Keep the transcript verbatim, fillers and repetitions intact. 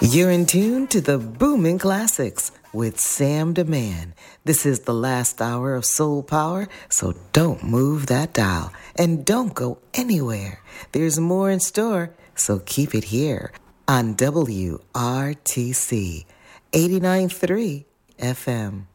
You're in tune to the Booming Classics with Sam DeMan. This is the last hour of Soul Power, so don't move that dial and don't go anywhere. There's more in store, so keep it here on W R T C eighty-nine point three F M.